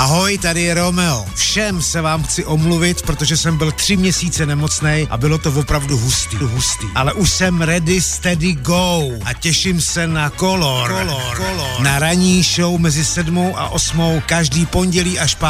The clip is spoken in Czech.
Ahoj, tady je Romeo. Všem se vám chci omluvit, protože jsem byl 3 měsíce nemocnej a bylo to opravdu hustý. Ale už jsem ready, steady, go. A těším se na Kolor. Na ranní show mezi 7 a 8 každý pondělí až